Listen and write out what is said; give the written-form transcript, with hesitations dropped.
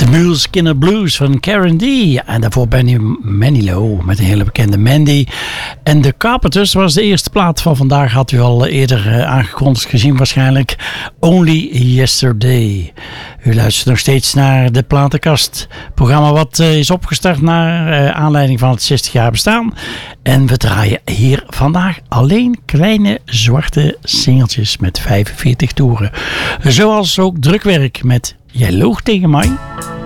Mule Skinner Blues van Karen D. En daarvoor Benny Manilow met een hele bekende Mandy. En The Carpenters was de eerste plaat van vandaag. Had u al eerder aangekondigd gezien waarschijnlijk. Only Yesterday. U luistert nog steeds naar de Platenkast. Programma wat is opgestart naar aanleiding van het 60 jaar bestaan. En we draaien hier vandaag alleen kleine zwarte singeltjes met 45 toeren. Zoals ook drukwerk met Jij loog tegen mij.